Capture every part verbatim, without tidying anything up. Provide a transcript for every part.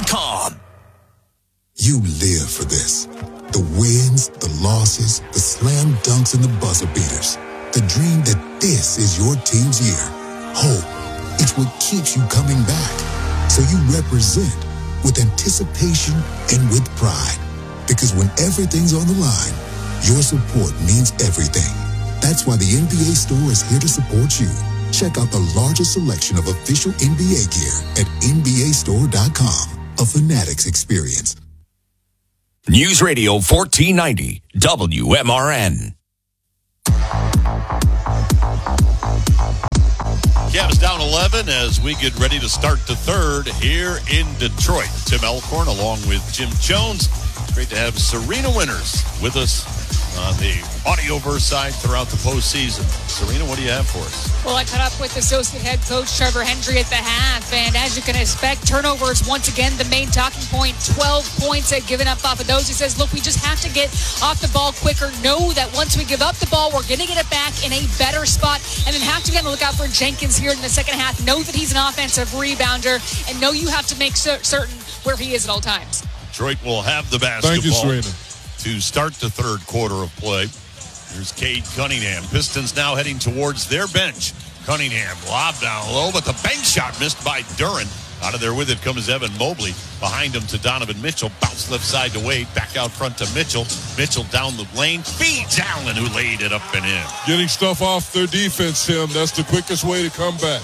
dot com. You live for this. The wins, the losses, the slam dunks, and the buzzer beaters. The dream that this is your team's year. Hope, it's what keeps you coming back. So you represent with anticipation and with pride. Because when everything's on the line, your support means everything. That's why the N B A Store is here to support you. Check out the largest selection of official N B A gear at N B A store dot com. A Fanatics experience. News Radio fourteen ninety, W M R N. Cavs down eleven as we get ready to start the third here in Detroit. Tim Elkhorn along with Jim Jones. Great to have Serena Winters with us on the Audioverse side throughout the postseason. Serena, what do you have for us? Well, I caught up with associate head coach Trevor Hendry at the half, and as you can expect, turnovers once again the main talking point. twelve points had given up off of those. He says, look, we just have to get off the ball quicker. Know that once we give up the ball, we're going to get it back in a better spot, and then have to be on the lookout for Jenkins here in the second half. Know that he's an offensive rebounder, and know you have to make certain where he is at all times. Detroit will have the basketball. Thank you, Serena. To start the third quarter of play. Here's Cade Cunningham. Pistons now heading towards their bench. Cunningham lob down low, but the bank shot missed by Duren. Out of there with it comes Evan Mobley. Behind him to Donovan Mitchell. Bounce left side to Wade. Back out front to Mitchell. Mitchell down the lane. Feeds Allen, who laid it up and in. Getting stuff off their defense, Tim. That's the quickest way to come back.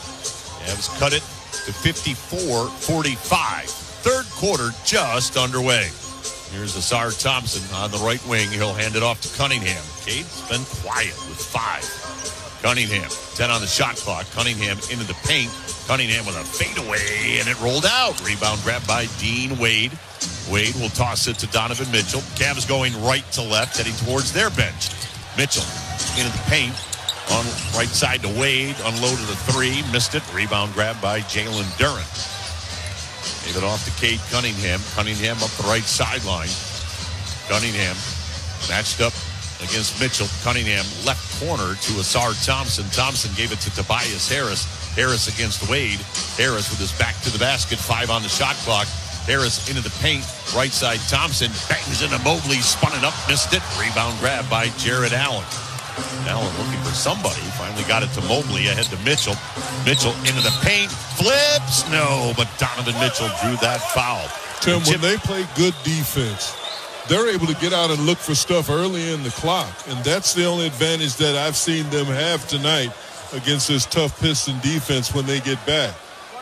Cavs cut it to fifty-four forty-five. Third quarter just underway. Here's Asar Thompson on the right wing. He'll hand it off to Cunningham. Cade's been quiet with five. Cunningham, ten on the shot clock. Cunningham into the paint. Cunningham with a fadeaway, and it rolled out. Rebound grabbed by Dean Wade. Wade will toss it to Donovan Mitchell. Cavs going right to left, heading towards their bench. Mitchell into the paint. On right side to Wade. Unloaded a three. Missed it. Rebound grabbed by Jalen Duren. Gave it off to Cade Cunningham. Cunningham up the right sideline. Cunningham matched up against Mitchell. Cunningham left corner to Asar Thompson. Thompson gave it to Tobias Harris. Harris against Wade. Harris with his back to the basket. Five on the shot clock. Harris into the paint. Right side Thompson bangs into Mobley. Spun it up. Missed it. Rebound grab by Jared Allen. Allen looking for somebody. Finally got it to Mobley ahead to Mitchell. Mitchell into the paint. Flips. No, but Donovan Mitchell drew that foul. Tim, when they play good defense, they're able to get out and look for stuff early in the clock. And that's the only advantage that I've seen them have tonight against this tough Piston defense when they get back.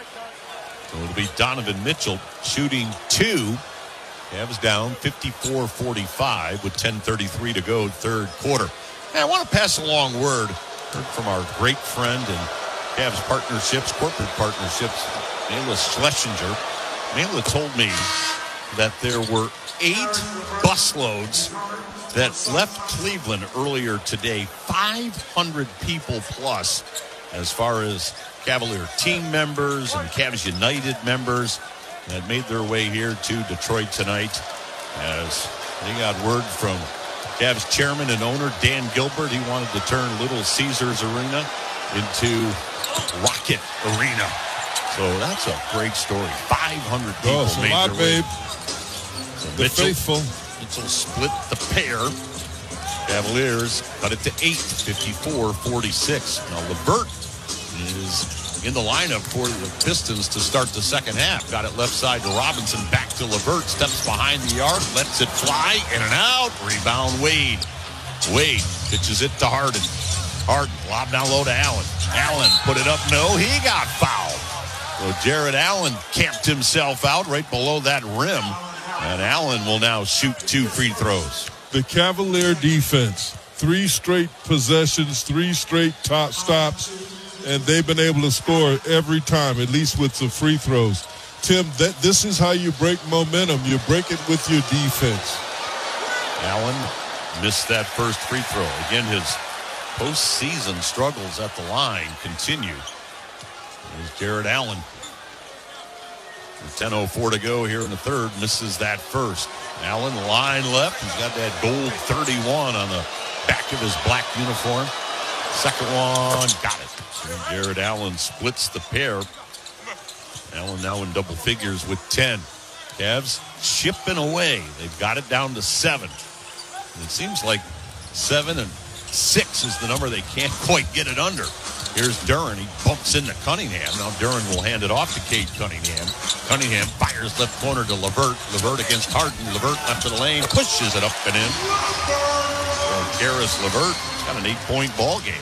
So it'll be Donovan Mitchell shooting two. Cavs down fifty-four forty-five with ten thirty-three to go, third quarter. Hey, I want to pass along word heard from our great friend and Cavs partnerships, corporate partnerships, Nayla Schlesinger. Nayla told me that there were eight busloads that left Cleveland earlier today, five hundred people plus, as far as Cavalier team members and Cavs United members that made their way here to Detroit tonight. As they got word from Cavs chairman and owner Dan Gilbert, he wanted to turn Little Caesars Arena into Rocket Arena. So that's a great story. five hundred people oh, made a lot, their babe. way. So the Mitchell, faithful. Mitchell split the pair. Cavaliers cut it to eight, fifty-four forty-six. Now LeVert is in the lineup for the Pistons to start the second half. Got it left side to Robinson, back to LeVert, steps behind the arc, lets it fly, in and out. Rebound Wade. Wade pitches it to Harden. Harden, lob down low to Allen. Allen put it up, no, he got fouled. So Jared Allen camped himself out right below that rim. And Allen will now shoot two free throws. The Cavalier defense, three straight possessions, three straight top stops, and they've been able to score every time, at least with the free throws. Tim, that this is how you break momentum. You break it with your defense. Allen missed that first free throw. Again, his postseason struggles at the line continue. There's Jared Allen. ten oh four to go here in the third. Misses that first. Allen, line left. He's got that gold thirty-one on the back of his black uniform. Second one, got it. And Jared Allen splits the pair. Allen now in double figures with ten. Cavs chipping away. They've got it down to seven. And it seems like seven and six is the number they can't quite get it under. Here's Duren. He bumps into Cunningham. Now Duren will hand it off to Cade Cunningham. Cunningham fires left corner to LeVert. LeVert against Harden. LeVert left of the lane. Pushes it up and in. So Caris LeVert, it's got an eight-point ball game.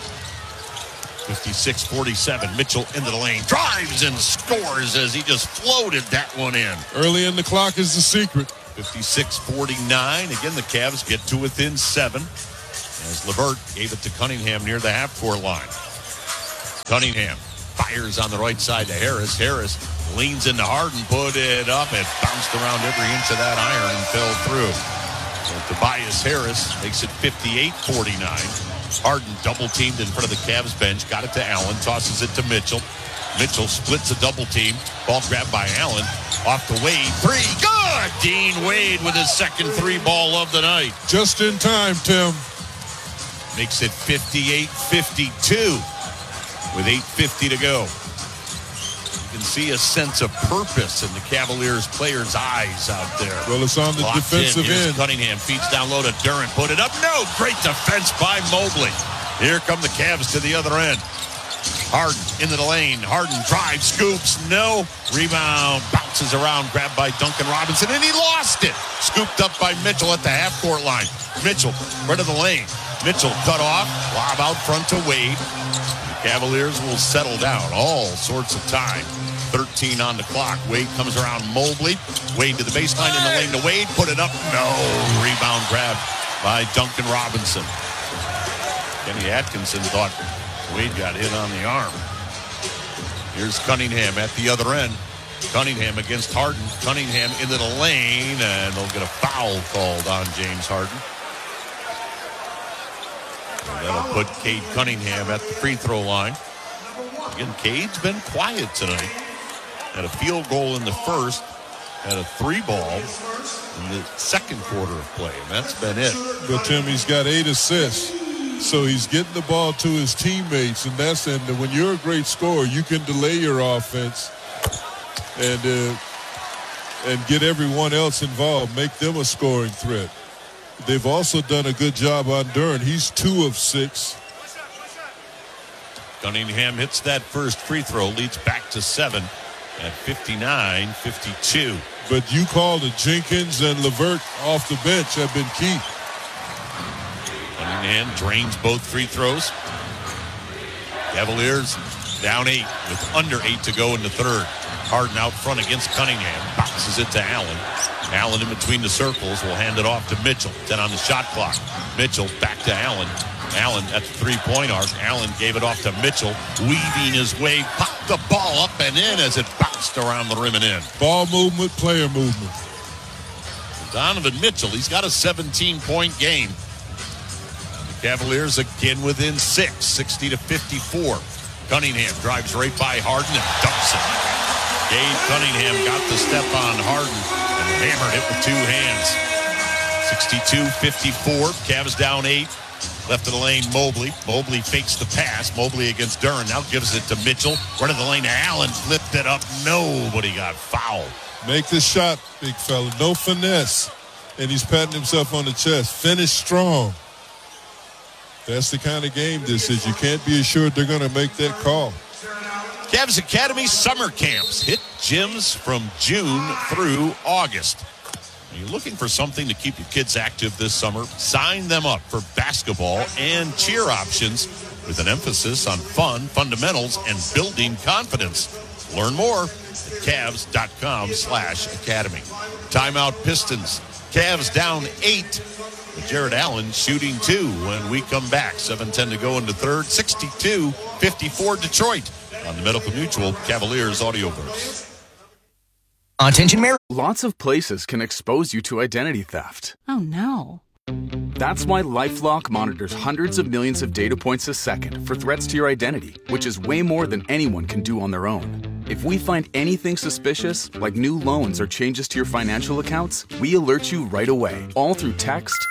fifty-six forty-seven. Mitchell into the lane. Drives and scores as he just floated that one in. Early in the clock is the secret. fifty-six forty-nine. Again, the Cavs get to within seven as LeVert gave it to Cunningham near the half-court line. Cunningham fires on the right side to Harris. Harris leans into Harden, put it up. It bounced around every inch of that iron and fell through. So Tobias Harris makes it fifty-eight forty-nine. Harden double-teamed in front of the Cavs bench. Got it to Allen. Tosses it to Mitchell. Mitchell splits a double-team. Ball grabbed by Allen. Off to Wade. Three. Good! Dean Wade with his second three ball of the night. Just in time, Tim. Makes it fifty-eight fifty-two. With eight fifty to go. You can see a sense of purpose in the Cavaliers players' eyes out there. Well, it's on the Locked defensive in. Here's end. Cunningham feeds down low to Duren. Put it up. No! Great defense by Mobley. Here come the Cavs to the other end. Harden into the lane. Harden drives, scoops. No. Rebound. Bounces around. Grabbed by Duncan Robinson. And he lost it. Scooped up by Mitchell at the half-court line. Mitchell, right of the lane. Mitchell cut off. Lob out front to Wade. Cavaliers will settle down. All sorts of time. thirteen on the clock. Wade comes around Mobley. Wade to the baseline in the lane to Wade. Put it up. No. Rebound grab by Duncan Robinson. Kenny Atkinson thought Wade got hit on the arm. Here's Cunningham at the other end. Cunningham against Harden. Cunningham into the lane, and they'll get a foul called on James Harden. And that'll put Cade Cunningham at the free throw line. Again, Cade's been quiet tonight. Had a field goal in the first. Had a three ball in the second quarter of play, and that's been it. But, Tim, he's got eight assists. So he's getting the ball to his teammates, and that's and when you're a great scorer, you can delay your offense and uh, and get everyone else involved, make them a scoring threat. They've also done a good job on Duren. He's two of six. Cunningham hits that first free throw, leads back to seven at fifty-nine fifty-two. But you called it. Jenkins and LeVert off the bench have been key. Cunningham drains both free throws. Cavaliers down eight with under eight to go in the third. Harden out front against Cunningham. Bounces it to Allen. Allen in between the circles will hand it off to Mitchell. Then on the shot clock. Mitchell back to Allen. Allen at the three-point arc. Allen gave it off to Mitchell. Weaving his way. Popped the ball up and in as it bounced around the rim and in. Ball movement, player movement. Donovan Mitchell, he's got a seventeen-point game. The Cavaliers again within six, sixty to fifty-four. Cunningham drives right by Harden and dumps it. Cade Cunningham got the step on Harden and hammered it with two hands. sixty-two fifty-four. Cavs down eight. Left of the lane, Mobley. Mobley fakes the pass. Mobley against Duren. Now gives it to Mitchell. Right of the lane to Allen. Flipped it up. Nobody got fouled. Make the shot, big fella. No finesse. And he's patting himself on the chest. Finish strong. That's the kind of game this is. You can't be assured they're going to make that call. Cavs Academy summer camps hit gyms from June through August. Are you looking for something to keep your kids active this summer? Sign them up for basketball and cheer options with an emphasis on fun, fundamentals, and building confidence. Learn more at Cavs.com slash academy. Timeout Pistons. Cavs down eight. With Jared Allen shooting two when we come back. seven ten to go in the third. sixty-two fifty-four Detroit on the Medical Mutual Cavaliers Audioverse. Attention, Mayor. Lots of places can expose you to identity theft. Oh, no. That's why LifeLock monitors hundreds of millions of data points a second for threats to your identity, which is way more than anyone can do on their own. If we find anything suspicious, like new loans or changes to your financial accounts, we alert you right away, all through text,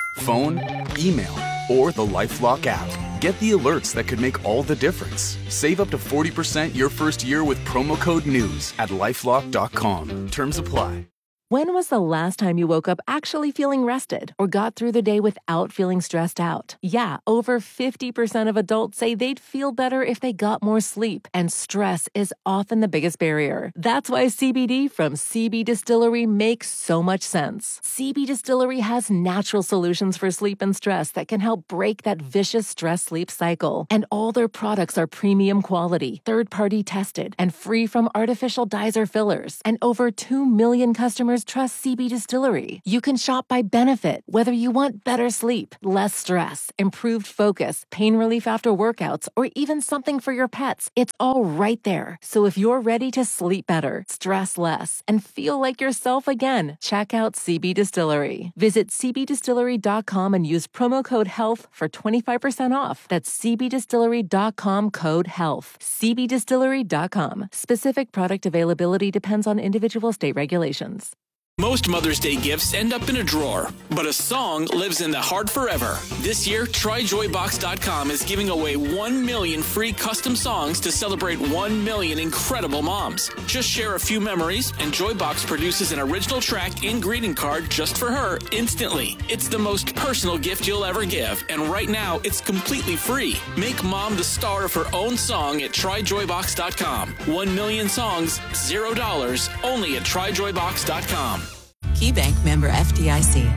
phone, email, or the LifeLock app. Get the alerts that could make all the difference. Save up to forty percent your first year with promo code NEWS at lifelock dot com. Terms apply. When was the last time you woke up actually feeling rested or got through the day without feeling stressed out? Yeah, over fifty percent of adults say they'd feel better if they got more sleep, and stress is often the biggest barrier. That's why C B D from C B Distillery makes so much sense. C B Distillery has natural solutions for sleep and stress that can help break that vicious stress-sleep cycle. And all their products are premium quality, third-party tested, and free from artificial dyes or fillers. And over two million customers trust C B Distillery. You can shop by benefit, whether you want better sleep, less stress, improved focus, pain relief after workouts, or even something for your pets. It's all right there. So if you're ready to sleep better, stress less, and feel like yourself again, check out C B Distillery. Visit c b distillery dot com and use promo code HEALTH for twenty-five percent off. That's c b distillery dot com code HEALTH. c b distillery dot com. Specific product availability depends on individual state regulations. Most Mother's Day gifts end up in a drawer, but a song lives in the heart forever. This year, try joy box dot com is giving away one million free custom songs to celebrate one million incredible moms. Just share a few memories, and Joybox produces an original track and greeting card just for her instantly. It's the most personal gift you'll ever give, and right now, it's completely free. Make mom the star of her own song at try joy box dot com. One million songs, zero dollars, only at try joy box dot com. KeyBank member F D I C.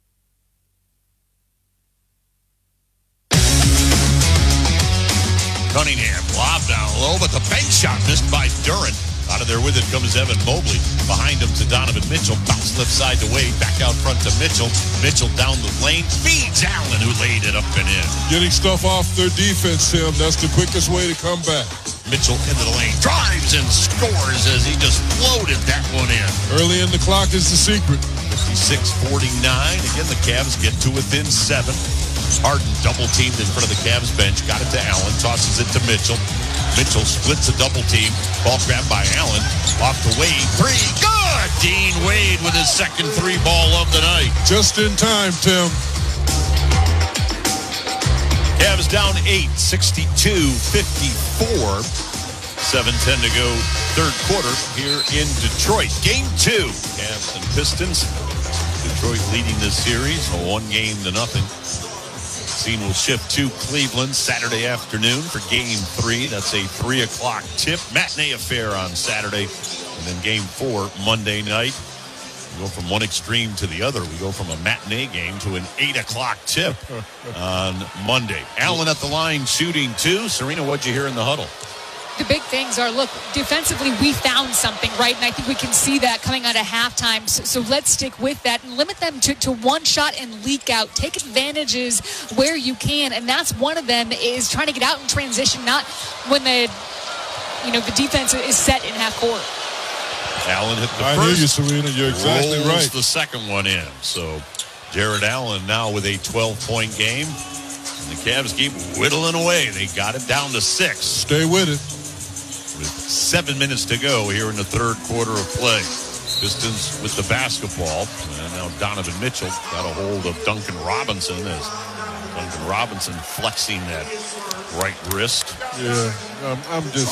Cunningham, lob down low, but the bank shot missed by Duran. Out of there with it comes Evan Mobley. Behind him to Donovan Mitchell. Bounce left side to Wade. Back out front to Mitchell. Mitchell down the lane. Feeds Allen, who laid it up and in. Getting stuff off their defense, Tim. That's the quickest way to come back. Mitchell into the lane. Drives and scores as he just floated that one in. Early in the clock is the secret. fifty-six forty-nine. Again, the Cavs get to within seven. Harden double teamed in front of the Cavs bench. Got it to Allen. Tosses it to Mitchell. Mitchell splits a double team. Ball grabbed by Allen. Off to Wade. Three. Good! Dean Wade with his second three ball of the night. Just in time, Tim. Cavs down eight, sixty-two fifty-four. seven ten to go, third quarter here in Detroit. Game two, Cavs and Pistons. Detroit leading this series, one game to nothing. Scene will shift to Cleveland Saturday afternoon for game three. That's a three o'clock tip. Matinee affair on Saturday. And then game four, Monday night. We go from one extreme to the other. We go from a matinee game to an eight o'clock tip on Monday. Allen at the line shooting two. Serena, what'd you hear in the huddle? The big things are, look, defensively, we found something, right? And I think we can see that coming out of halftime. So, so let's stick with that and limit them to, to one shot and leak out. Take advantages where you can. And that's one of them is trying to get out in transition, not when the, you know, the defense is set in half court. Allen hit the I first. hear you, Serena. You're exactly rolls right. the second one in. So Jared Allen now with a twelve-point game. And the Cavs keep whittling away. They got it down to six. Stay with it. With seven minutes to go here in the third quarter of play. Pistons with the basketball. And now Donovan Mitchell got a hold of Duncan Robinson as Duncan Robinson flexing that right wrist. Yeah, I'm, I'm just...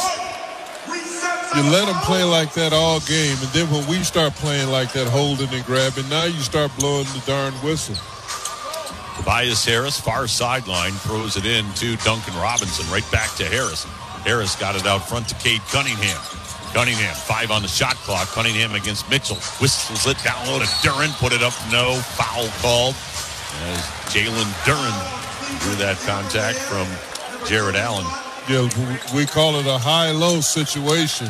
You let them play like that all game, and then when we start playing like that, holding and grabbing, now you start blowing the darn whistle. Tobias Harris, far sideline, throws it in to Duncan Robinson. Right back to Harris. Harris got it out front to Cade Cunningham. Cunningham, five on the shot clock. Cunningham against Mitchell. Whistles it down low to Duran. Put it up, no. Foul called. As Jalen Duran drew that contact from Jared Allen. Yeah, we call it a high-low situation.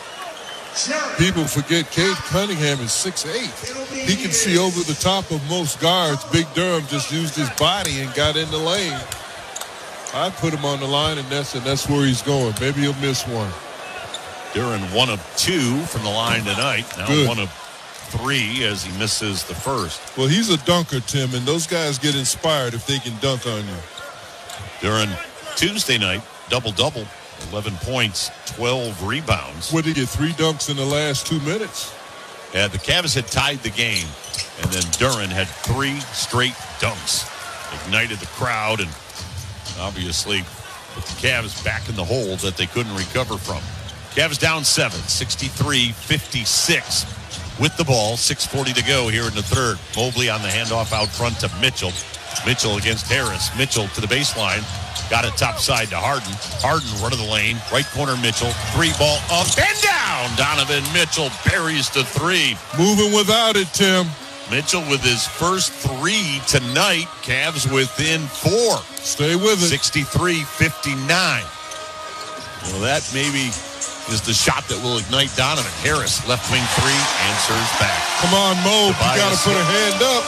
People forget Cade Cunningham is six eight. He can see over the top of most guards. Big Durham just used his body and got in the lane. I put him on the line, and that's, and that's where he's going. Maybe he'll miss one. Duran one of two from the line tonight. Now Good. one of three as he misses the first. Well, he's a dunker, Tim, and those guys get inspired if they can dunk on you. Duran, Tuesday night, double-double. eleven points, twelve rebounds. What did he get? Three dunks in the last two minutes. Yeah, the Cavs had tied the game, and then Duren had three straight dunks. Ignited the crowd, and obviously put the Cavs back in the hole that they couldn't recover from. Cavs down seven, sixty-three fifty-six with the ball. six forty to go here in the third. Mobley on the handoff out front to Mitchell. Mitchell against Harris. Mitchell to the baseline. Got it top side to Harden. Harden, run of the lane. Right corner, Mitchell. Three ball up and down. Donovan Mitchell buries the three. Moving without it, Tim. Mitchell with his first three tonight. Cavs within four. Stay with it. sixty-three fifty-nine. Well, that maybe is the shot that will ignite Donovan. Harris, left wing three, answers back. Come on, Mo. You got to put a hand up.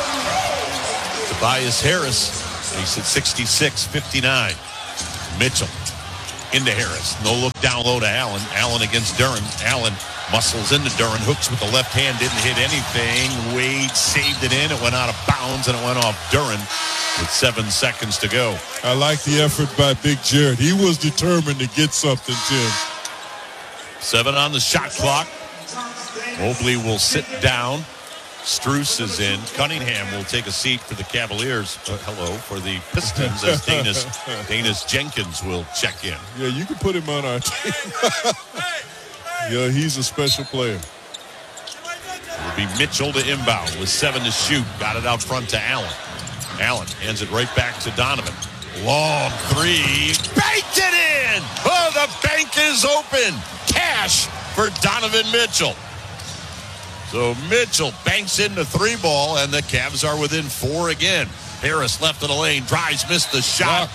Tobias Harris, he's at sixty-six fifty-nine. Mitchell into Harris. No look down low to Allen. Allen against Duren. Allen muscles into Duren. Hooks with the left hand. Didn't hit anything. Wade saved it in. It went out of bounds, and it went off Duren with seven seconds to go. I like the effort by Big Jared. He was determined to get something, Tim. Seven on the shot clock. Mobley will sit down. Strus is in. Cunningham will take a seat for the Cavaliers. Uh, hello, for the Pistons as Danis, Danis Jenkins will check in. Yeah, you can put him on our team. Yeah, he's a special player. It'll be Mitchell to inbound with seven to shoot. Got it out front to Allen. Allen hands it right back to Donovan. Long three. Banked it in! Oh, the bank is open. Cash for Donovan Mitchell. So Mitchell banks in the three ball, and the Cavs are within four again. Harris left of the lane, drives, missed the shot.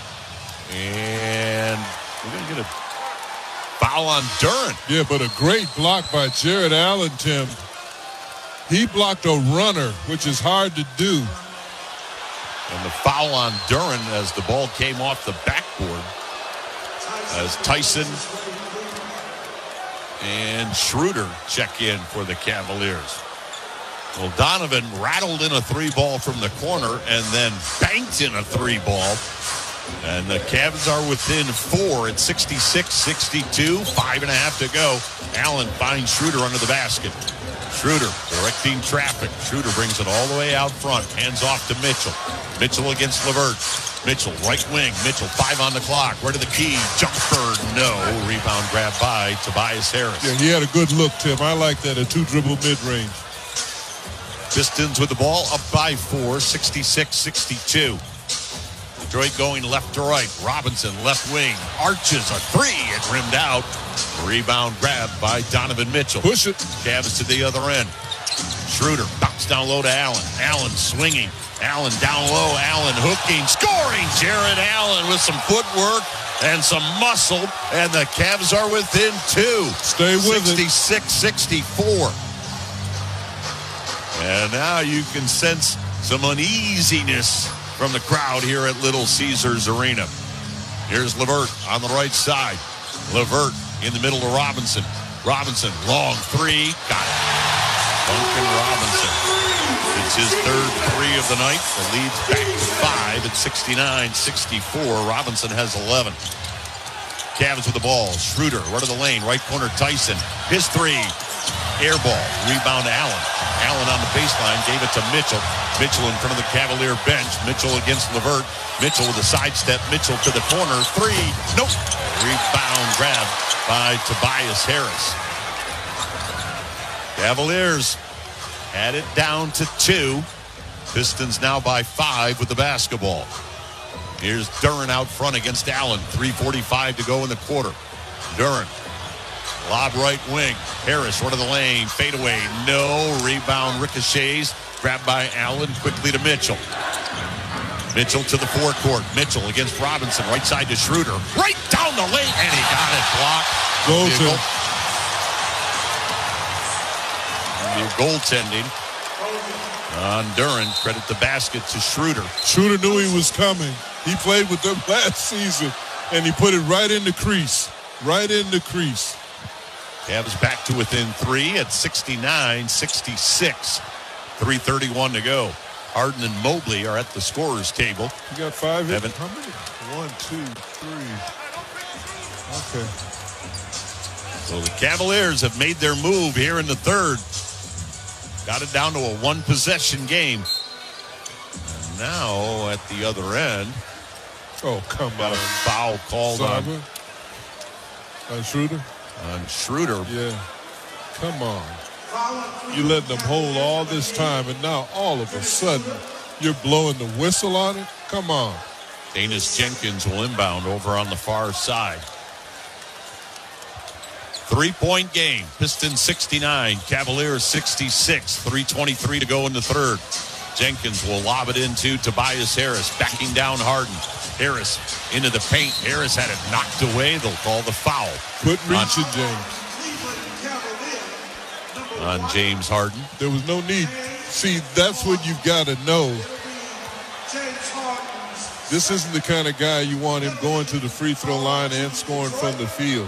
And we're going to get a foul on Duren. Yeah, but a great block by Jared Allen, Tim. He blocked a runner, which is hard to do. And the foul on Duren as the ball came off the backboard. As Tyson and Schroeder check in for the Cavaliers. Well, Donovan rattled in a three ball from the corner and then banked in a three ball. And the Cavs are within four at sixty-six sixty-two. Five and a half to go. Allen finds Schroeder under the basket. Schroeder directing traffic. Schroeder brings it all the way out front. Hands off to Mitchell. Mitchell against LeVert. Mitchell, right wing. Mitchell, five on the clock. Where to the key? Jumper, no. Rebound grab by Tobias Harris. Yeah, he had a good look, Tim. I like that, a two-dribble mid-range. Pistons with the ball up by four, sixty-six sixty-two. Detroit going left to right. Robinson, left wing. Arches a three. It rimmed out. Rebound grab by Donovan Mitchell. Push it. Cavs to the other end. Schroeder bounce down low to Allen. Allen swinging. Allen down low. Allen hooking. Scoring. Jared Allen with some footwork and some muscle. And the Cavs are within two. Stay with sixty-six sixty-four. And now you can sense some uneasiness from the crowd here at Little Caesars Arena. Here's LeVert on the right side. LeVert in the middle to Robinson. Robinson, long three. Got it. Duncan Robinson. It's his third three of the night. The lead's back to five at sixty-nine sixty-four. Robinson has eleven. Cavs with the ball. Schroeder, right of the lane. Right corner, Tyson. His three. Air ball. Rebound to Allen. Allen on the baseline. Gave it to Mitchell. Mitchell in front of the Cavalier bench. Mitchell against LeVert. Mitchell with a sidestep. Mitchell to the corner. Three. Nope. Rebound grab by Tobias Harris. Cavaliers had it down to two. Pistons now by five with the basketball. Here's Duren out front against Allen. three forty-five to go in the quarter. Duren. Lob right wing. Harris, right of the lane. Fade away. No. Rebound ricochets. Grabbed by Allen. Quickly to Mitchell. Mitchell to the forecourt. Mitchell against Robinson. Right side to Schroeder. Right down the lane. And he got it blocked. Goal goaltending on Duren. Credit the basket to Schroeder. Schroeder knew he was coming. He played with them last season, and he put it right in the crease. Right in the crease. Cavs back to within three at sixty-nine sixty-six. three thirty-one to go. Harden and Mobley are at the scorer's table. You got five Evan. How many? One, two, three. Okay. So the Cavaliers have made their move here in the third. Got it down to a one-possession game. And now at the other end, oh, come got on. a foul called on, on Schroeder. On Schroeder. Yeah. Come on. You letting them hold all this time, and now all of a sudden you're blowing the whistle on it? Come on. Danis Jenkins will inbound over on the far side. Three-point game. Pistons sixty-nine, Cavaliers sixty-six. three twenty-three to go in the third. Jenkins will lob it into Tobias Harris, backing down Harden. Harris into the paint. Harris had it knocked away. They'll call the foul. Quit reaching, James. On James Harden. There was no need. See, that's what you've got to know. This isn't the kind of guy you want him going to the free throw line and scoring from the field.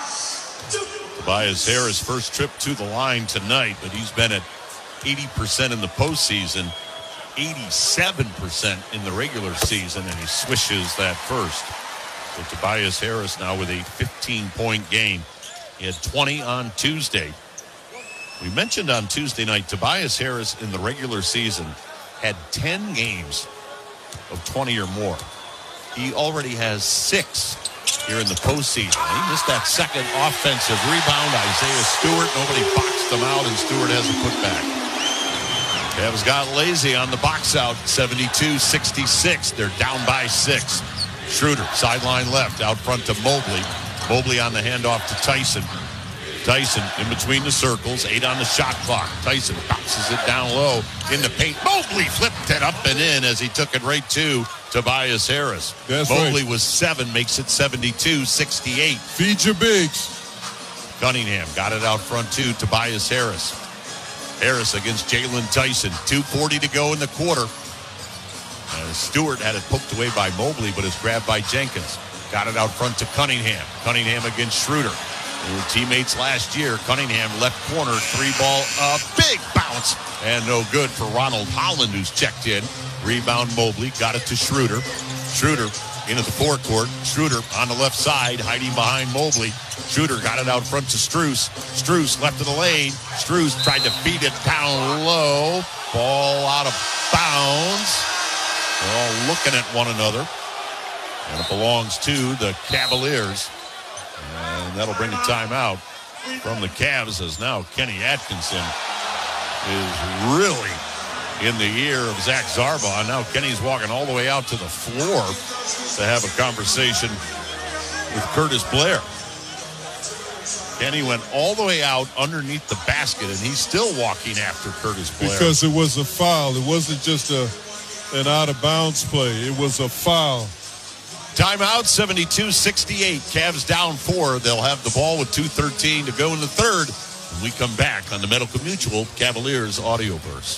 Tobias Harris, first trip to the line tonight, but he's been at eighty percent in the postseason, eighty-seven percent in the regular season, and he swishes that first. So Tobias Harris now with a fifteen-point game. He had twenty on Tuesday. We mentioned on Tuesday night, Tobias Harris in the regular season had ten games of twenty or more. He already has six here in the postseason. He missed that second offensive rebound. Isaiah Stewart, nobody boxed him out, and Stewart has a putback. Cavs got lazy on the box out, seventy-two sixty-six. They're down by six. Schroeder, sideline left, out front to Mobley. Mobley on the handoff to Tyson. Tyson in between the circles, eight on the shot clock. Tyson bounces it down low in the paint. Mobley flipped it up and in as he took it right to Tobias Harris. That's Mobley right. was seven, makes it seventy-two sixty-eight. Feed your bigs. Cunningham got it out front to Tobias Harris. Harris against Jalen Tyson. two forty to go in the quarter. Uh, Stewart had it poked away by Mobley, but it's grabbed by Jenkins. Got it out front to Cunningham. Cunningham against Schroeder. They were teammates last year. Cunningham left corner, three ball, a big bounce, and no good for Ronald Holland, who's checked in. Rebound Mobley, got it to Schroeder. Schroeder into the forecourt. Schroeder on the left side, hiding behind Mobley. Schroeder got it out front to Strus. Strus left of the lane. Strus tried to feed it down low. Ball out of bounds. They're all looking at one another. And it belongs to the Cavaliers. And that'll bring a timeout from the Cavs, as now Kenny Atkinson is really in the ear of Zach Zarba. And now Kenny's walking all the way out to the floor to have a conversation with Curtis Blair. Kenny went all the way out underneath the basket, and he's still walking after Curtis Blair. Because it was a foul. It wasn't just a an out-of-bounds play. It was a foul. Timeout, seventy-two sixty-eight. Cavs down four. They'll have the ball with two thirteen to go in the third. When we come back on the Medical Mutual Cavaliers Audioverse.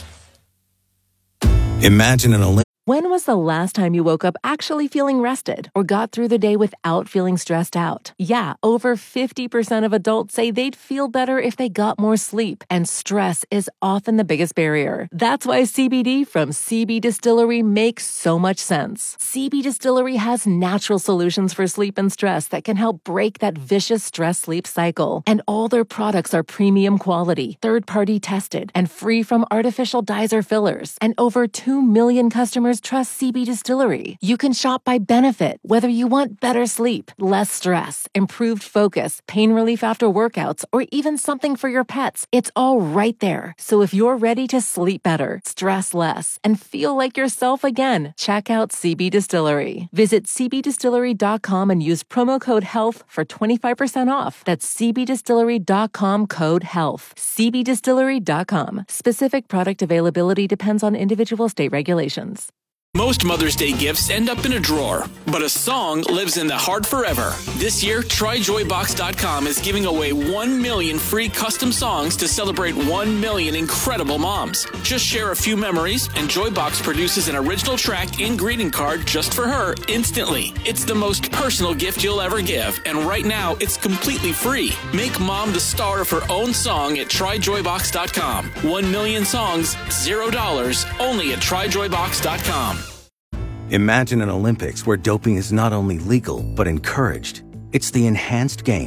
Imagine an Olympic. When was the last time you woke up actually feeling rested or got through the day without feeling stressed out? Yeah, over fifty percent of adults say they'd feel better if they got more sleep, and stress is often the biggest barrier. That's why C B D from C B Distillery makes so much sense. C B Distillery has natural solutions for sleep and stress that can help break that vicious stress-sleep cycle. And all their products are premium quality, third-party tested, and free from artificial dyes or fillers. And over two million customers trust C B Distillery. You can shop by benefit, whether you want better sleep, less stress, improved focus, pain relief after workouts, or even something for your pets. It's all right there. So if you're ready to sleep better, stress less, and feel like yourself again, check out C B Distillery. Visit c b distillery dot com and use promo code HEALTH for twenty-five percent off. That's c b distillery dot com code HEALTH. c b distillery dot com. Specific product availability depends on individual state regulations. Most Mother's Day gifts end up in a drawer, but a song lives in the heart forever. This year, try joy box dot com is giving away one million free custom songs to celebrate one million incredible moms. Just share a few memories, and Joybox produces an original track and greeting card just for her instantly. It's the most personal gift you'll ever give, and right now, it's completely free. Make mom the star of her own song at try joy box dot com. One million songs, zero dollars, only at try joy box dot com. Imagine an Olympics where doping is not only legal, but encouraged. It's the Enhanced Games.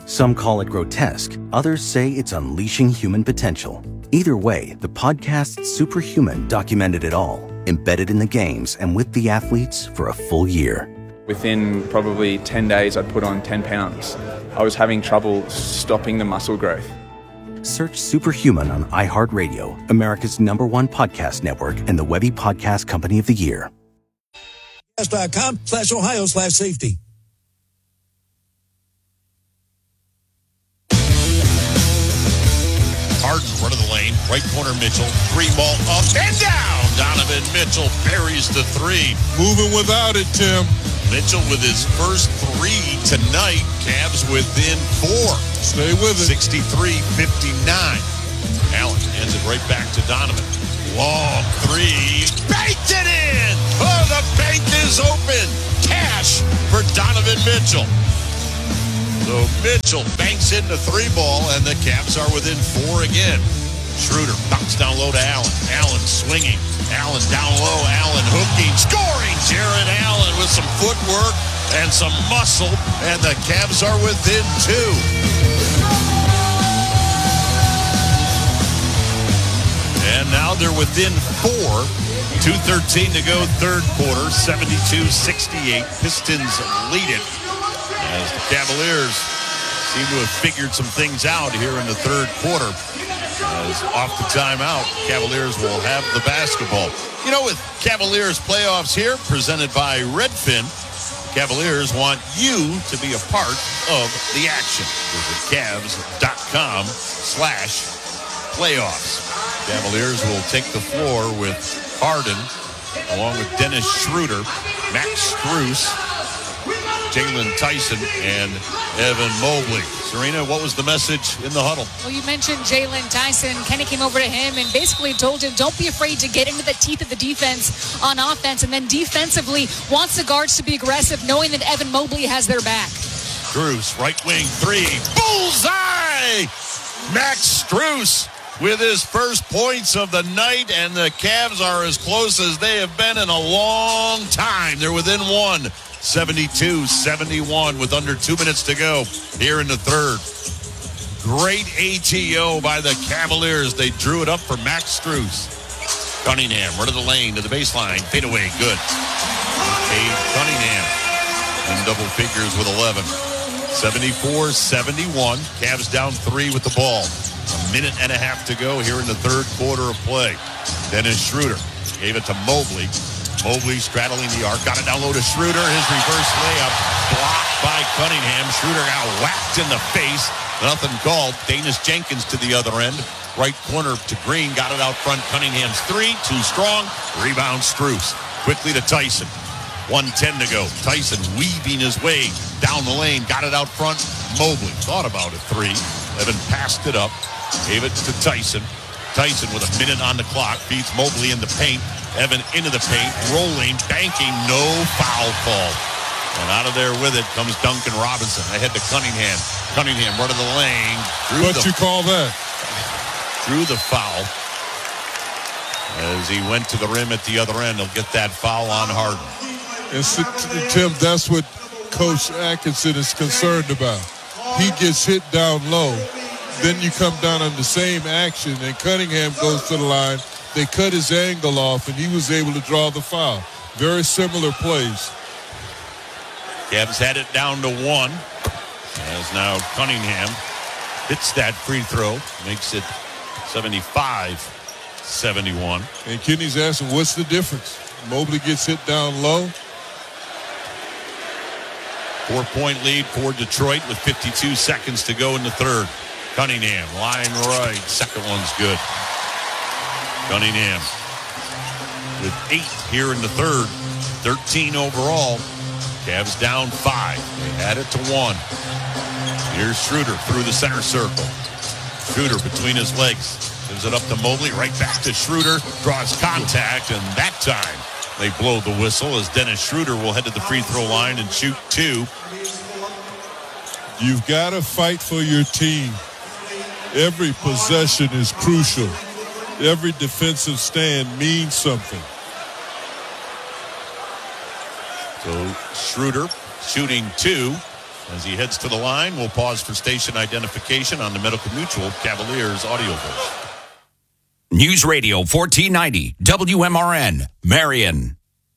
Some call it grotesque, others say it's unleashing human potential. Either way, the podcast Superhuman documented it all, embedded in the games and with the athletes for a full year. Within probably ten days, I'd put on ten pounds. I was having trouble stopping the muscle growth. Search Superhuman on iHeartRadio, America's number one podcast network and the Webby Podcast Company of the Year. dot com slash Ohio slash safety. Harden, run of the lane, right corner Mitchell, three ball up and down. Donovan Mitchell buries the three. Moving without it, Tim. Mitchell with his first three tonight. Cavs within four. Stay with it. sixty-three fifty-nine. Allen hands it right back to Donovan. Long three. Banked it in. Oh, the bank is open. Cash for Donovan Mitchell. So Mitchell banks in the three ball, and the Cavs are within four again. Schroeder bounce down low to Allen. Allen swinging. Allen down low. Allen hooking. Scoring. Jared Allen with some footwork and some muscle, and the Cavs are within two. And now they're within four. two thirteen to go, third quarter. seventy-two sixty-eight. Pistons lead it, as the Cavaliers seem to have figured some things out here in the third quarter. As off the timeout, Cavaliers will have the basketball. You know, with Cavaliers playoffs here, presented by Redfin, Cavaliers want you to be a part of the action. Visit Cavs.com slash playoffs. Cavaliers will take the floor with Harden, along with Dennis Schroeder, Max Strus, Jalen Tyson, and Evan Mobley. Serena, what was the message in the huddle? Well, you mentioned Jalen Tyson. Kenny came over to him and basically told him, don't be afraid to get into the teeth of the defense on offense. And then defensively wants the guards to be aggressive, knowing that Evan Mobley has their back. Strus, right wing three. Bullseye! Max Strus with his first points of the night, and the Cavs are as close as they have been in a long time. They're within one. seventy-two seventy-one with under two minutes to go here in the third. Great A T O by the Cavaliers. They drew it up for Max Strus. Cunningham, run of the lane to the baseline. Fade away, good. Cade Cunningham in double figures with eleven. seventy-four seventy-one. Cavs down three with the ball. A minute and a half to go here in the third quarter of play. Dennis Schroeder gave it to Mobley. Mobley straddling the arc, got it down low to Schroeder. His reverse layup blocked by Cunningham. Schroeder got whacked in the face. Nothing called. Danis Jenkins to the other end. Right corner to Green, got it out front. Cunningham's three, too strong. Rebound Strus. Quickly to Tyson. one ten to go. Tyson weaving his way down the lane, got it out front. Mobley thought about a three. Evan passed it up, gave it to Tyson. Tyson with a minute on the clock, beats Mobley in the paint. Evan into the paint, rolling, banking, no foul call. And out of there with it comes Duncan Robinson. Ahead to Cunningham. Cunningham, run of the lane. What you call that? Drew the foul. As he went to the rim at the other end, he'll get that foul on Harden. And Tim, that's what Coach Atkinson is concerned about. He gets hit down low. Then you come down on the same action, and Cunningham goes to the line. They cut his angle off, and he was able to draw the foul. Very similar plays. Cavs had it down to one. As now Cunningham hits that free throw. Makes it seventy-five seventy-one. And Kenny's asking, what's the difference? Mobley gets hit down low. Four-point lead for Detroit with fifty-two seconds to go in the third. Cunningham, line right. Second one's good. Cunningham with eight here in the third. thirteen overall. Cavs down five. They had it to one. Here's Schroeder through the center circle. Schroeder between his legs. Gives it up to Mobley. Right back to Schroeder. Draws contact, and that time they blow the whistle as Dennis Schroeder will head to the free throw line and shoot two. You've got to fight for your team. Every possession is crucial. Every defensive stand means something. So Schroeder shooting two. As he heads to the line, we'll pause for station identification on the Medical Mutual Cavaliers audio voice. News Radio fourteen ninety, W M R N, Marion.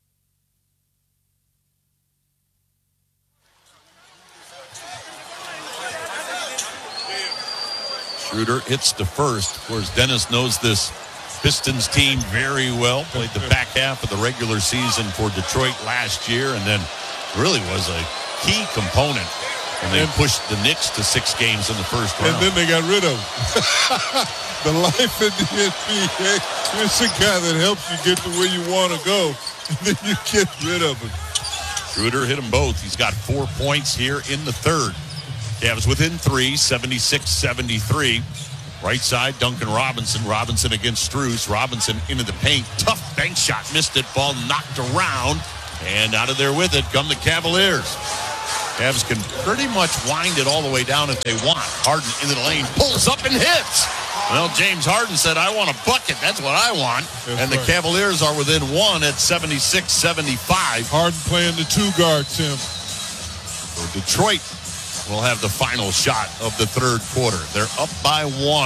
Schroeder hits the first. Of course, Dennis knows this Pistons team very well. Played the back half of the regular season for Detroit last year, and then really was a key component when they pushed the Knicks to six games in the first round. And then they got rid of him. The life in the N B A, it's a guy that helps you get to where you want to go, and then you get rid of him. Schroeder hit them both. He's got four points here in the third. Cavs within three, seventy-six seventy-three. Right side, Duncan Robinson. Robinson against Strus. Robinson into the paint. Tough bank shot. Missed it. Ball knocked around. And out of there with it come the Cavaliers. Cavs can pretty much wind it all the way down if they want. Harden into the lane. Pulls up and hits. Well, James Harden said, I want a bucket. That's what I want. That's and the right. Cavaliers are within one at seventy-six seventy-five. Harden playing the two guard, Tim. So Detroit will have the final shot of the third quarter. They're up by one.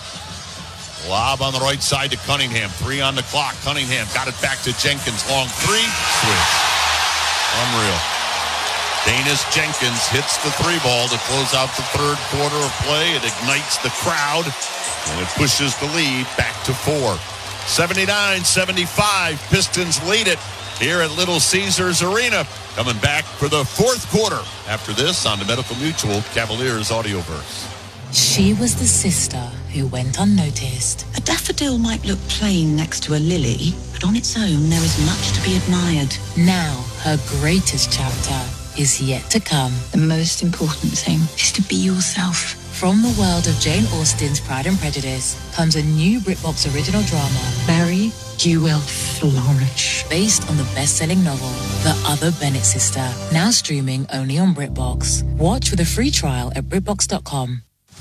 Lob on the right side to Cunningham. Three on the clock. Cunningham got it back to Jenkins. Long three. Switch. Unreal. Danis Jenkins hits the three ball to close out the third quarter of play. It ignites the crowd, and it pushes the lead back to four. seventy-nine seventy-five. Pistons lead it here at Little Caesars Arena. Coming back for the fourth quarter. After this on the Medical Mutual Cavaliers audioverse. She was the sister who went unnoticed. A daffodil might look plain next to a lily, but on its own there is much to be admired. Now her greatest chapter is yet to come. The most important thing is to be yourself. From the world of Jane Austen's Pride and Prejudice comes a new BritBox original drama, Barry, you will flourish. Based on the best-selling novel, The Other Bennett Sister, now streaming only on BritBox. Watch with a free trial at BritBox dot com.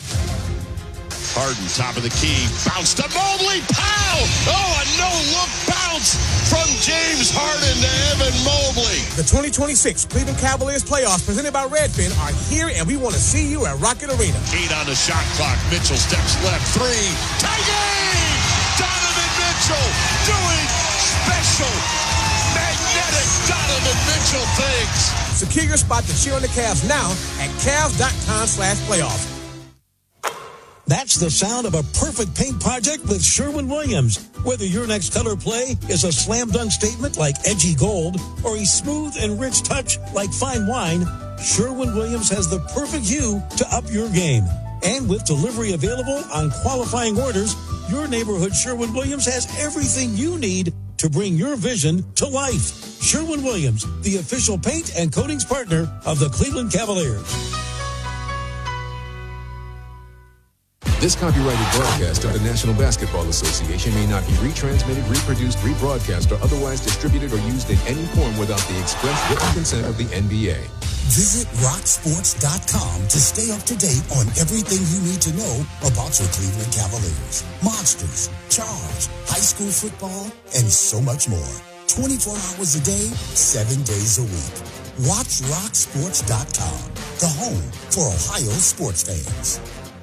Harden, top of the key, bounce to Mobley, pow! Oh, a no-look bounce from James Harden to Evan Mobley. The twenty twenty-six Cleveland Cavaliers playoffs presented by Redfin are here, and we want to see you at Rocket Arena. Eight on the shot clock. Mitchell steps left. Three. Tie game! Donovan Mitchell doing special, magnetic Donovan Mitchell things. Secure your spot to cheer on the Cavs now at Cavs dot com slash playoffs. That's the sound of a perfect paint project with Sherwin-Williams. Whether your next color play is a slam dunk statement like edgy gold or a smooth and rich touch like fine wine, Sherwin-Williams has the perfect hue to up your game. And with delivery available on qualifying orders, your neighborhood Sherwin-Williams has everything you need to bring your vision to life. Sherwin-Williams, the official paint and coatings partner of the Cleveland Cavaliers. This copyrighted broadcast of the National Basketball Association may not be retransmitted, reproduced, rebroadcast, or otherwise distributed or used in any form without the express written consent of the N B A. Visit rock sports dot com to stay up to date on everything you need to know about your Cleveland Cavaliers, Monsters, Charge, high school football, and so much more. twenty-four hours a day, seven days a week. Watch rock sports dot com, the home for Ohio sports fans.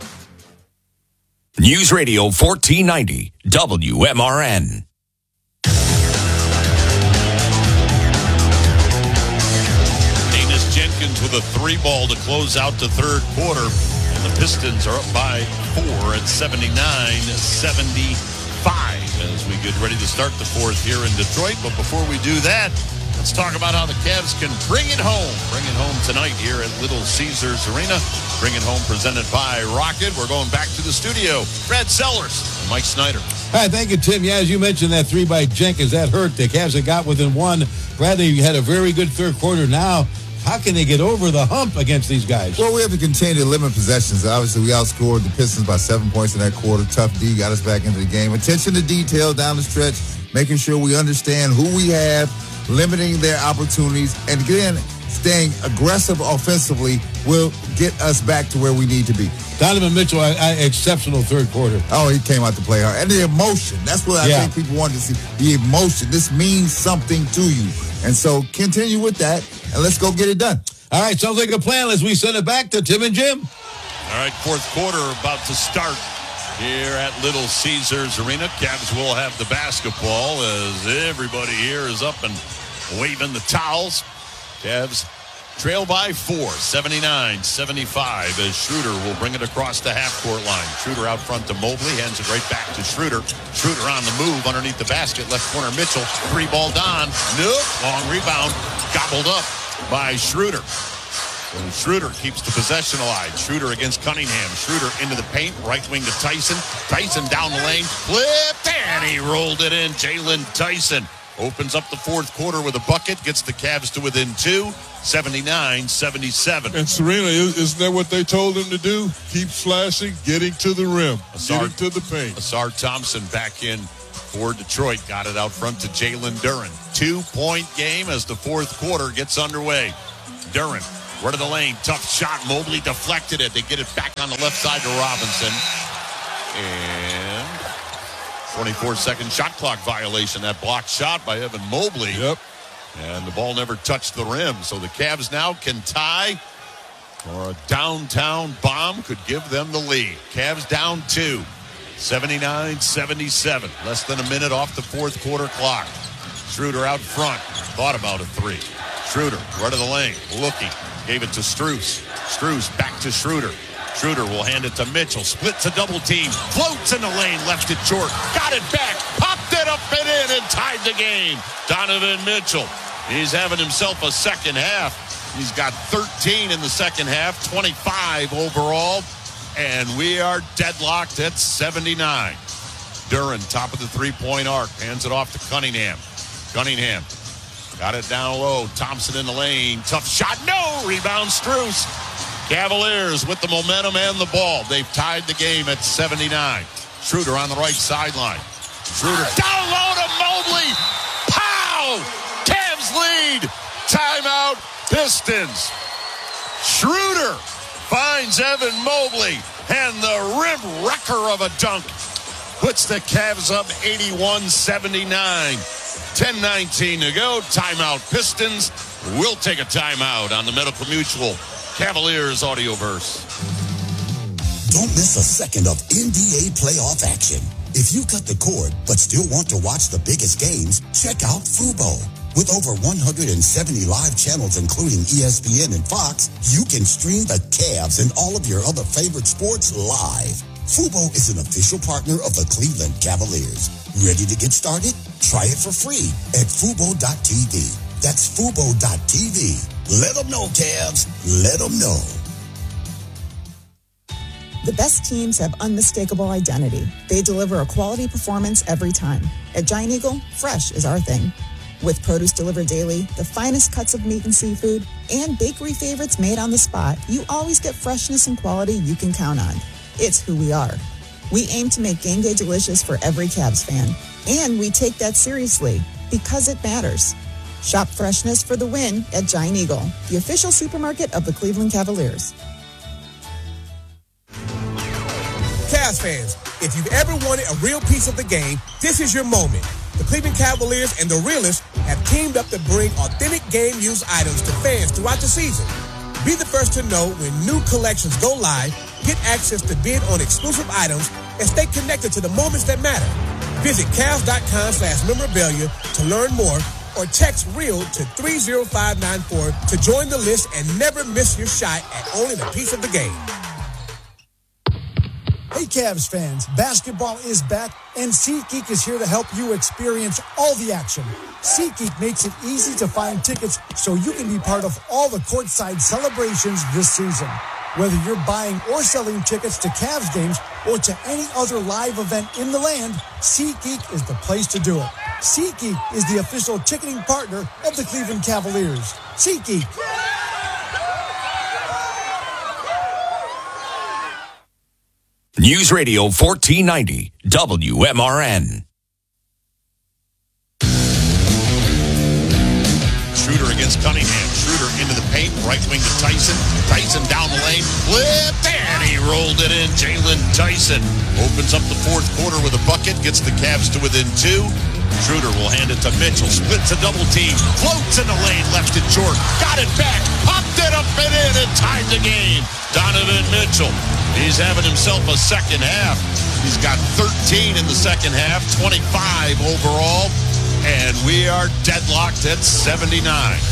News Radio fourteen ninety, W M R N. Danis Jenkins with a three ball to close out the third quarter. And the Pistons are up by four at seventy-nine seventy-five as we get ready to start the fourth here in Detroit. But before we do that, let's talk about how the Cavs can bring it home. Bring it home tonight here at Little Caesars Arena. Bring it home presented by Rocket. We're going back to the studio. Brad Sellers and Mike Snyder. All right, thank you, Tim. Yeah, as you mentioned, that three by Jenkins, that hurt. The Cavs have got within one. Bradley had a very good third quarter. Now, how can they get over the hump against these guys? Well, we have to continue to limit possessions. Obviously, we outscored the Pistons by seven points in that quarter. Tough D got us back into the game. Attention to detail down the stretch, making sure we understand who we have, limiting their opportunities, and again, staying aggressive offensively will get us back to where we need to be. Donovan Mitchell, I, I, exceptional third quarter. Oh, he came out to play hard. And the emotion. That's what I yeah. think people want to see. The emotion. This means something to you. And so continue with that, and let's go get it done. All right, sounds like a plan. As we send it back to Tim and Jim. All right, fourth quarter about to start here at Little Caesars Arena. Cavs will have the basketball as everybody here is up and waving the towels. Cavs trail by four, seventy-nine seventy-five, as Schroeder will bring it across the half-court line. Schroeder out front to Mobley, hands it right back to Schroeder. Schroeder on the move underneath the basket, left corner Mitchell. Three ball Don. Nope. Long rebound. Gobbled up by Schroeder. And Schroeder keeps the possession alive. Schroeder against Cunningham. Schroeder into the paint. Right wing to Tyson. Tyson down the lane. Flipped, and he rolled it in. Jalen Tyson opens up the fourth quarter with a bucket. Gets the Cavs to within two. seventy-nine seventy-seven. And Serena, isn't that what they told him to do? Keep slashing, getting to the rim, Asar, getting to the paint. Asar Thompson back in for Detroit. Got it out front to Jalen Duren. Two-point game as the fourth quarter gets underway. Duren, right of the lane, tough shot. Mobley deflected it. They get it back on the left side to Robinson. And twenty-four second shot clock violation. That blocked shot by Evan Mobley. Yep. And the ball never touched the rim. So the Cavs now can tie, or a downtown bomb could give them the lead. Cavs down two, seventy-nine seventy-seven. Less than a minute off the fourth quarter clock. Schroeder out front. Thought about a three. Schroeder, right of the lane, looking. Gave it to Strus. Strus back to Schroeder. Schroeder will hand it to Mitchell. Splits a double team. Floats in the lane. Left it short. Got it back. Popped it up and in and tied the game. Donovan Mitchell. He's having himself a second half. He's got thirteen in the second half. twenty-five overall. And we are deadlocked at seventy-nine. Duren, top of the three-point arc. Hands it off to Cunningham. Cunningham. Got it down low. Thompson in the lane. Tough shot. No! Rebound Strus. Cavaliers with the momentum and the ball. They've tied the game at seventy-nine. Schroeder on the right sideline. Schroeder down low to Mobley. Pow! Cavs lead. Timeout Pistons. Schroeder finds Evan Mobley, and the rim wrecker of a dunk puts the Cavs up eighty-one seventy-nine. ten nineteen to go. Timeout Pistons. We'll take a timeout on the Medical Mutual Cavaliers Audioverse. Don't miss a second of N B A playoff action. If you cut the cord but still want to watch the biggest games, check out Fubo. With over one hundred seventy live channels, including E S P N and Fox, you can stream the Cavs and all of your other favorite sports live. Fubo is an official partner of the Cleveland Cavaliers. Ready to get started? Try it for free at fubo dot t v. That's fubo dot t v. Let them know, Cavs. Let them know. The best teams have unmistakable identity. They deliver a quality performance every time. At Giant Eagle, fresh is our thing. With produce delivered daily, the finest cuts of meat and seafood, and bakery favorites made on the spot, you always get freshness and quality you can count on. It's who we are. We aim to make game day delicious for every Cavs fan. And we take that seriously, because it matters. Shop freshness for the win at Giant Eagle, the official supermarket of the Cleveland Cavaliers. Cavs fans, if you've ever wanted a real piece of the game, this is your moment. The Cleveland Cavaliers and the Realists have teamed up to bring authentic game-used items to fans throughout the season. Be the first to know when new collections go live, get access to bid on exclusive items, and stay connected to the moments that matter. Visit Cavs dot com slash memorabilia to learn more, or text REAL to three zero five nine four to join the list and never miss your shot at owning a piece of the game. Hey Cavs fans, basketball is back and SeatGeek is here to help you experience all the action. SeatGeek makes it easy to find tickets so you can be part of all the courtside celebrations this season. Whether you're buying or selling tickets to Cavs games or to any other live event in the land, SeatGeek is the place to do it. SeatGeek is the official ticketing partner of the Cleveland Cavaliers. SeatGeek. News Radio fourteen ninety, W M R N. Schroeder against Cunningham. Schroeder into the paint. Right wing to Tyson. Tyson down the lane. Flipped, and he rolled it in. Jalen Tyson opens up the fourth quarter with a bucket. Gets the Cavs to within two. Schroeder will hand it to Mitchell. Splits a double team. Floats in the lane. Left it short. Got it back. Popped it up and in and tied the game. Donovan Mitchell. He's having himself a second half. He's got thirteen in the second half. twenty-five overall. And we are deadlocked at seventy-nine.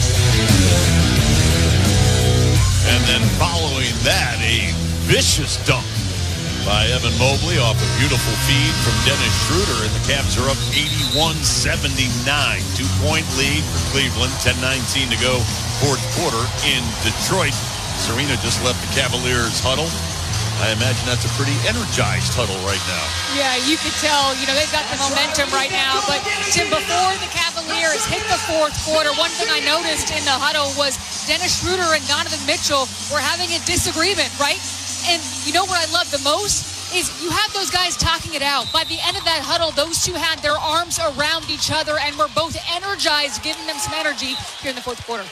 And then following that, a vicious dunk by Evan Mobley off a beautiful feed from Dennis Schroeder, and the Cavs are up eighty-one seventy-nine. Two-point lead for Cleveland, ten nineteen to go, fourth quarter in Detroit. Serena just left the Cavaliers huddle. I imagine that's a pretty energized huddle right now. Yeah, you could tell, you know, they've got the momentum right now. But, Tim, before the Cavaliers hit the fourth quarter, one thing I noticed in the huddle was Dennis Schroeder and Donovan Mitchell were having a disagreement, right? And you know what I love the most is you have those guys talking it out. By the end of that huddle, those two had their arms around each other and were both energized, giving them some energy here in the fourth quarter.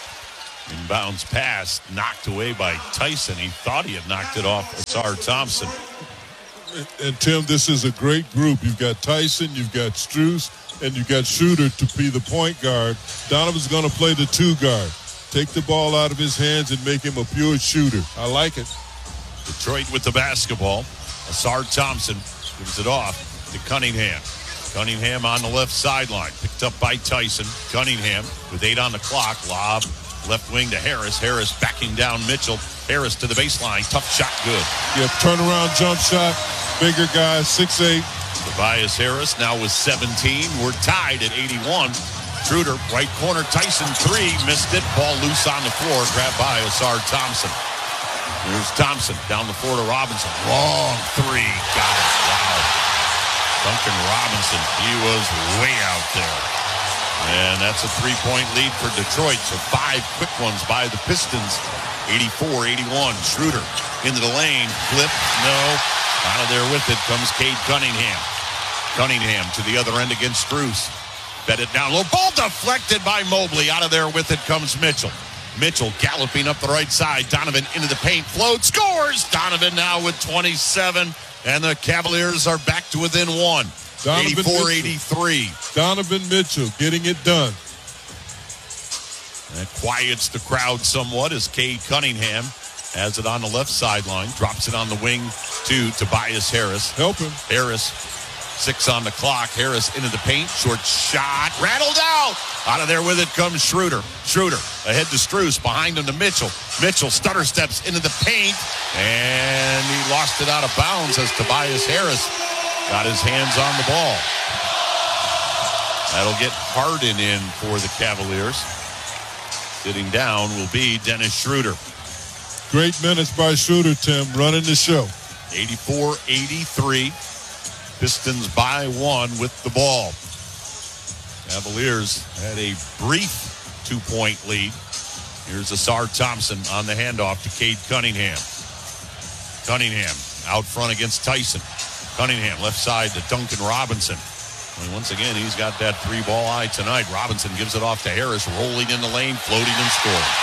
Inbounds pass knocked away by Tyson. He thought he had knocked it off Ausar Thompson. And, and Tim, this is a great group. You've got Tyson, you've got Strus, and you've got Schroeder to be the point guard. Donovan's going to play the two guard. Take the ball out of his hands and make him a pure shooter. I like it. Detroit with the basketball. Ausar Thompson gives it off to Cunningham. Cunningham on the left sideline. Picked up by Tyson. Cunningham with eight on the clock. Lob left wing to Harris. Harris backing down Mitchell. Harris to the baseline. Tough shot, good. Yep, turnaround jump shot. Bigger guy, six eight. Tobias Harris now with seventeen. We're tied at eighty-one. Schroeder, right corner. Tyson, three. Missed it. Ball loose on the floor. Grabbed by Ausar Thompson. Here's Thompson down the floor to Robinson. Long three. Got it. Wow. Duncan Robinson, he was way out there. And that's a three-point lead for Detroit. So five quick ones by the Pistons. eighty-four eighty-one. Schroeder into the lane. Flip. No. Out of there with it comes Cade Cunningham. Cunningham to the other end against Strus. Bet it down low. Ball deflected by Mobley. Out of there with it comes Mitchell. Mitchell galloping up the right side. Donovan into the paint. Float. Scores. Donovan now with twenty-seven. And the Cavaliers are back to within one. eighty-four eighty-three. Donovan Mitchell getting it done. That quiets the crowd somewhat as Cade Cunningham has it on the left sideline. Drops it on the wing to Tobias Harris. Help him. Harris, six on the clock. Harris into the paint. Short shot. Rattled out. Out of there with it comes Schroeder. Schroeder ahead to Strus. Behind him to Mitchell. Mitchell stutter steps into the paint. And he lost it out of bounds as Tobias Harris got his hands on the ball. That'll get Harden in for the Cavaliers. Sitting down will be Dennis Schroeder. Great minutes by Schroeder, Tim, running the show. eighty-four eighty-three. Pistons by one with the ball. Cavaliers had a brief two-point lead. Here's Ausar Thompson on the handoff to Cade Cunningham. Cunningham out front against Tyson. Cunningham left side to Duncan Robinson. And once again, he's got that three-ball eye tonight. Robinson gives it off to Harris, rolling in the lane, floating and scoring.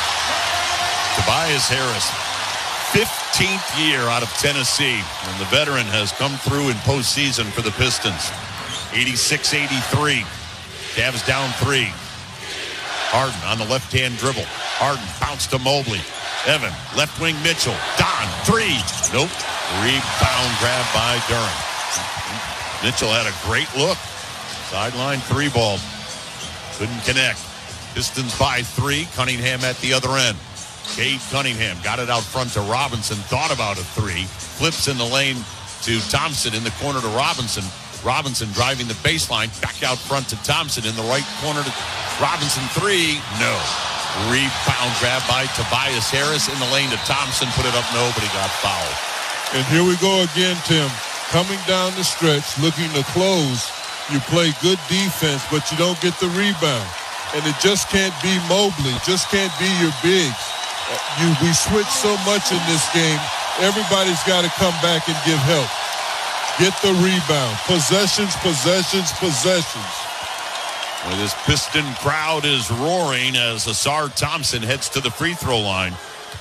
Tobias Harris, fifteenth year out of Tennessee, and the veteran has come through in postseason for the Pistons. eighty-six eighty-three. Cavs down three. Harden on the left-hand dribble. Harden bounced to Mobley. Evan, left wing Mitchell. Don, three. Nope. Rebound grab by Durham. Mitchell had a great look. Sideline three ball. Couldn't connect. Pistons by three. Cunningham at the other end. Cade Cunningham got it out front to Robinson. Thought about a three. Flips in the lane to Thompson in the corner to Robinson. Robinson driving the baseline. Back out front to Thompson in the right corner to Robinson. Three. No. Rebound grab by Tobias Harris in the lane to Thompson. Put it up. Nobody got fouled. And here we go again, Tim. Coming down the stretch, looking to close. You play good defense, but you don't get the rebound. And it just can't be Mobley. Just can't be your bigs. You, we switch so much in this game. Everybody's got to come back and give help. Get the rebound. Possessions, possessions, possessions. Well, this Piston crowd is roaring as Ausar Thompson heads to the free throw line.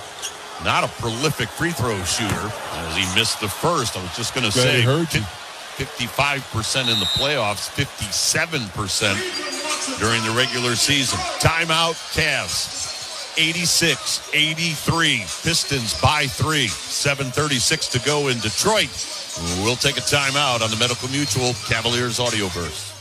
Not a prolific free throw shooter as he missed the first. I was just going to say, hurt you. fifty-five percent in the playoffs, fifty-seven percent during the regular season. Timeout, Cavs. eighty-six eighty-three. Pistons by three. seven thirty-six to go in Detroit. We'll take a timeout on the Medical Mutual Cavaliers Audioverse.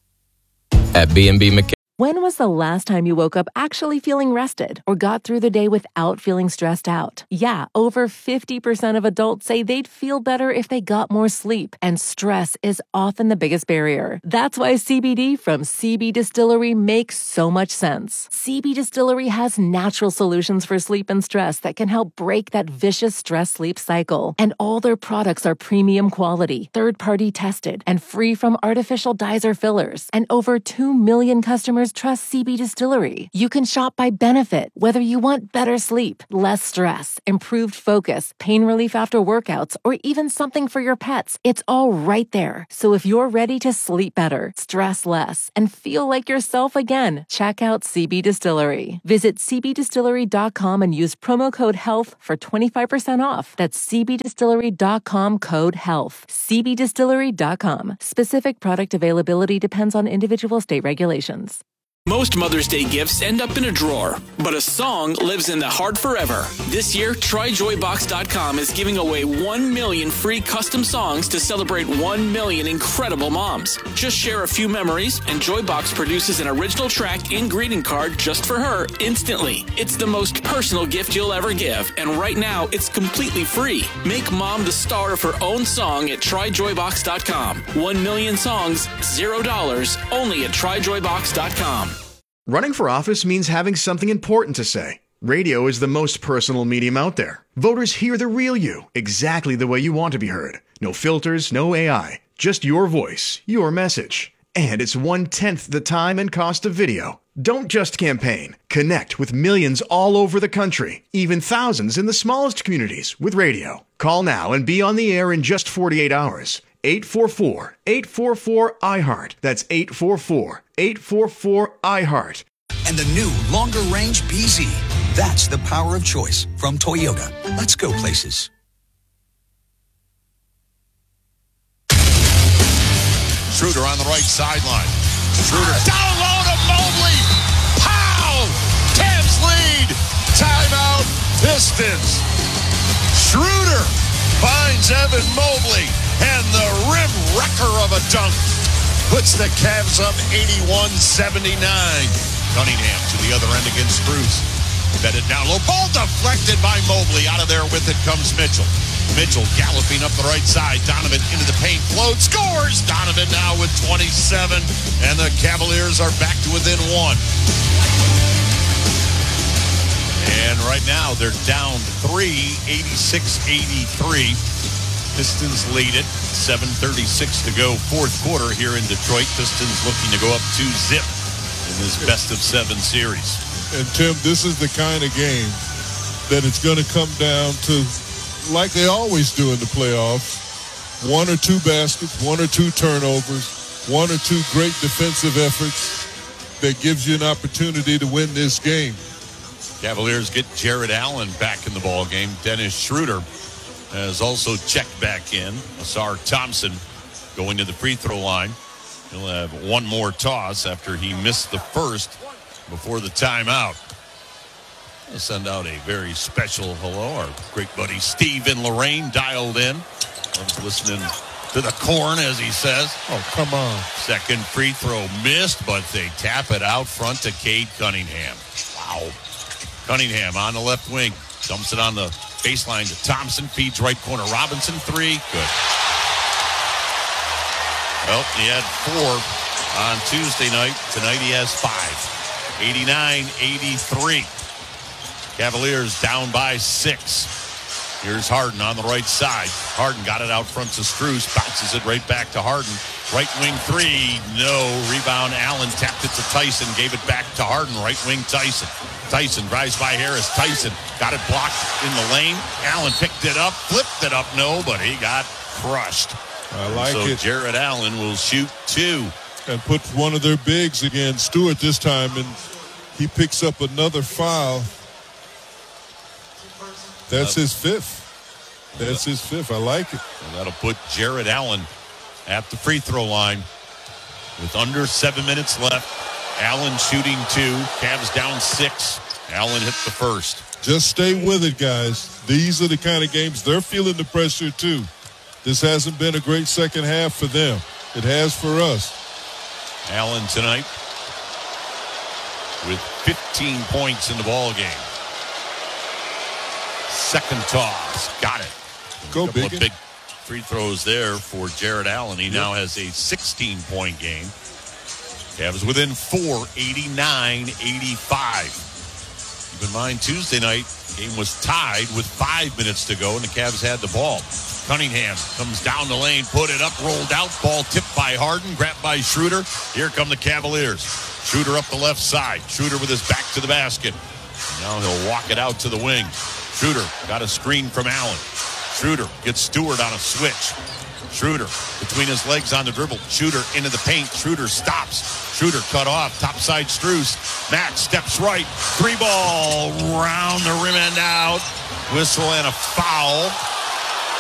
At B and B McKenna. When was the last time you woke up actually feeling rested or got through the day without feeling stressed out? Yeah, over fifty percent of adults say they'd feel better if they got more sleep, and stress is often the biggest barrier. That's why C B D from C B Distillery makes so much sense. C B Distillery has natural solutions for sleep and stress that can help break that vicious stress-sleep cycle. And all their products are premium quality, third-party tested, and free from artificial dyes or fillers. And over two million customers trust C B Distillery. You can shop by benefit, whether you want better sleep, less stress, improved focus, pain relief after workouts, or even something for your pets. It's all right there. So if you're ready to sleep better, stress less, and feel like yourself again, check out C B Distillery. Visit c b distillery dot com and use promo code HEALTH for twenty-five percent off. That's c b distillery dot com code HEALTH. c b distillery dot com. Specific product availability depends on individual state regulations. Most Mother's Day gifts end up in a drawer, but a song lives in the heart forever. This year, try joy box dot com is giving away one million free custom songs to celebrate one million incredible moms. Just share a few memories, and Joybox produces an original track and greeting card just for her instantly. It's the most personal gift you'll ever give, and right now, it's completely free. Make mom the star of her own song at try joy box dot com. One million songs, zero dollars, only at try joy box dot com. Running for office means having something important to say. Radio is the most personal medium out there. Voters hear the real you, exactly the way you want to be heard. No filters, no A I, just your voice, your message. And it's one-tenth the time and cost of video. Don't just campaign. Connect with millions all over the country, even thousands in the smallest communities with radio. Call now and be on the air in just forty-eight hours. eight four four, eight four four, I heart. That's eight four four, eight four four, I heart. And the new longer range B Z. That's the power of choice from Toyota. Let's go places. Schroeder on the right sideline. Schroeder down low to Mobley. Pow! Cavs lead. Timeout. Pistons. Schroeder finds Evan Mobley. And the rim wrecker of a dunk puts the Cavs up eighty-one seventy-nine. Cunningham to the other end against Bruce. Bedded down low. Ball deflected by Mobley. Out of there with it comes Mitchell. Mitchell galloping up the right side. Donovan into the paint. Float. Scores. Donovan now with twenty-seven. And the Cavaliers are back to within one. And right now they're down three, eighty-six eighty-three. Pistons lead it. seven thirty-six to go. Fourth quarter here in Detroit. Pistons looking to go up two zip in this best of seven series. And Tim, this is the kind of game that it's going to come down to, like they always do in the playoffs, one or two baskets, one or two turnovers, one or two great defensive efforts that gives you an opportunity to win this game. Cavaliers get Jared Allen back in the ball game. Dennis Schroeder has also checked back in. Asar Thompson going to the free throw line. He'll have one more toss after he missed the first before the timeout. I'll send out a very special hello. Our great buddy Steve in Lorraine dialed in. Loves listening to the corn, as he says. Oh, come on. Second free throw missed, but they tap it out front to Cade Cunningham. Wow. Cunningham on the left wing. Dumps it on the baseline to Thompson. Feeds right corner. Robinson, three. Good. Well, he had four on Tuesday night. Tonight he has five. eighty-nine eighty-three. Cavaliers down by six. Here's Harden on the right side. Harden got it out front to Strus. Bounces it right back to Harden. Right wing three. No. Rebound. Allen tapped it to Tyson. Gave it back to Harden. Right wing Tyson. Tyson drives by Harris. Tyson got it blocked in the lane. Allen picked it up. Flipped it up. No, but he got crushed. I like so it. Jared Allen will shoot two. And put one of their bigs again, Stewart this time, and he picks up another foul. That's his fifth. That's his fifth. I like it. And that'll put Jared Allen at the free throw line with under seven minutes left. Allen shooting two. Cavs down six. Allen hit the first. Just stay with it, guys. These are the kind of games they're feeling the pressure too. This hasn't been a great second half for them. It has for us. Allen tonight with fifteen points in the ball game. Second toss. Got it. Go, a couple Biggin. of big free throws there for Jared Allen. He yep. now has a sixteen-point game. Cavs within four, eighty-nine eighty-five. Keep in mind, Tuesday night, game was tied with five minutes to go, and the Cavs had the ball. Cunningham comes down the lane, put it up, rolled out, ball tipped by Harden, grabbed by Schroeder. Here come the Cavaliers. Schroeder up the left side. Schroeder with his back to the basket. Now he'll walk it out to the wing. Schroeder got a screen from Allen. Schroeder gets Stewart on a switch. Schroeder between his legs on the dribble. Schroeder into the paint. Schroeder stops. Schroeder cut off. Topside Strus. Max steps right. Three ball. Round the rim and out. Whistle and a foul.